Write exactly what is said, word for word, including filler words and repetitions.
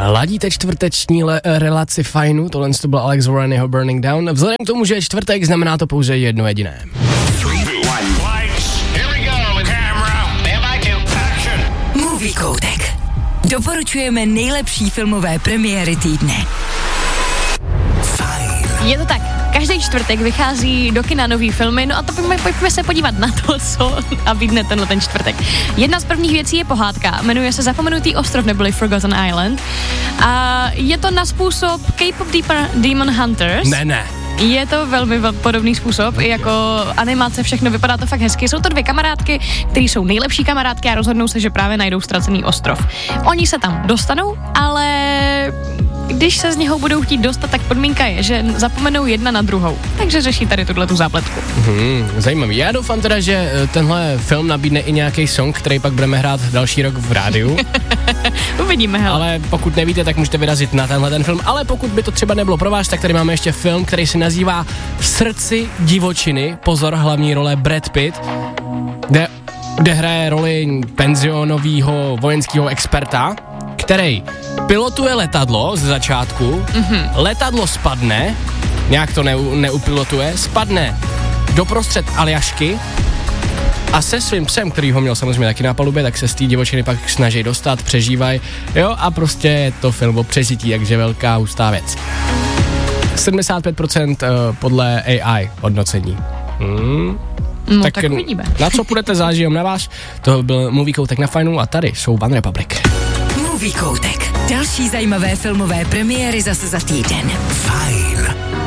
Ladíte čtvrteční le- relaci fajnu, tohle to byl Alex Warren, jeho Burning Down. Vzhledem k tomu, že je čtvrtek, znamená to pouze jedno jediné. Movie Koutek. Doporučujeme nejlepší filmové premiéry týdne. Je to tak. Každý čtvrtek vychází do kina nový filmy, no a to pojďme, pojďme se podívat na to, co nabídne tenhle ten čtvrtek. Jedna z prvních věcí je pohádka, jmenuje se Zapomenutý ostrov neboli Forgotten Island a je to na způsob K-pop Demon Hunters. Ne, ne. Je to velmi vel- podobný způsob, okay. Jako animace, všechno, vypadá to fakt hezky. Jsou to dvě kamarádky, které jsou nejlepší kamarádky a rozhodnou se, že právě najdou ztracený ostrov. Oni se tam dostanou, ale když se z něho budou chtít dostat, tak podmínka je, že zapomenou jedna na druhou. Takže řeší tady tuhletu zápletku. Hmm, zajímavý. Já doufám teda, že tenhle film nabídne i nějaký song, který pak budeme hrát další rok v rádiu. Uvidíme, hele. Ale pokud nevíte, tak můžete vyrazit na tenhle ten film. Ale pokud by to třeba nebylo pro vás, tak tady máme ještě film, který se nazývá V srdci divočiny. Pozor, hlavní role Brad Pitt, kde, kde hraje roli penzionového vojenského experta, který pilotuje letadlo z začátku, mm-hmm. letadlo spadne, nějak to neu, neupilotuje, spadne doprostřed Aljašky a se svým psem, který ho měl samozřejmě taky na palubě, tak se z té divočiny pak snaží dostat, přežívají, jo, a prostě je to film o přežití, takže velká hustá věc. sedmdesát pět procent podle A I hodnocení. Hmm. No tak, tak uvidíme. Na co půjdete, záleží na vás. To byl Movie Koutek na Fajnu a tady jsou One Republic. Movie Koutek. Další zajímavé filmové premiéry zase za týden. Fajn.